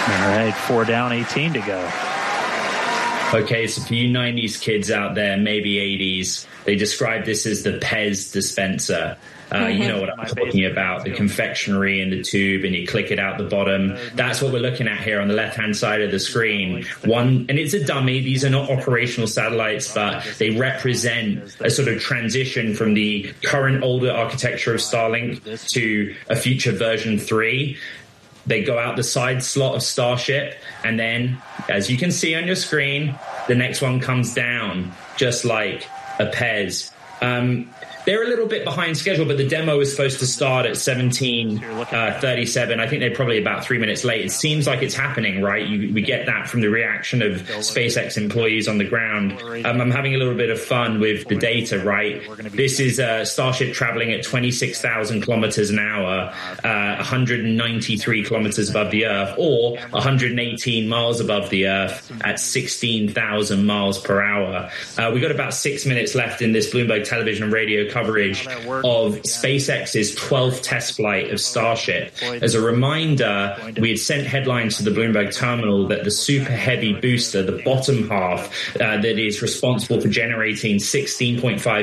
All right, 4 down, 18 to go. Okay, so for you 90s kids out there, maybe 80s, they describe this as the Pez dispenser. You know what I'm talking about, the confectionery in the tube, and you click it out the bottom. That's what we're looking at here on the left-hand side of the screen. And it's a dummy. These are not operational satellites, but they represent a sort of transition from the current older architecture of Starlink to a future version 3. They go out the side slot of Starship, and then, as you can see on your screen, the next one comes down, just like a Pez. They're a little bit behind schedule, but the demo was supposed to start at 17:37. I think they're probably about 3 minutes late. It seems like it's happening, right? We get that from the reaction of SpaceX employees on the ground. I'm having a little bit of fun with the data, right? This is Starship traveling at 26,000 kilometers an hour, 193 kilometers above the Earth, or 118 miles above the Earth at 16,000 miles per hour. We've got about 6 minutes left in this Bloomberg television and radio coverage of SpaceX's 12th test flight of Starship. As a reminder, we had sent headlines to the Bloomberg terminal that the Super Heavy booster, the bottom half, that is responsible for generating 16.5